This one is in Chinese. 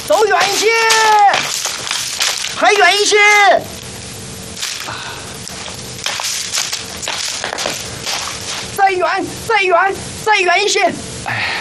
走远一些，还远一些。再远，再远，再远一些。哎。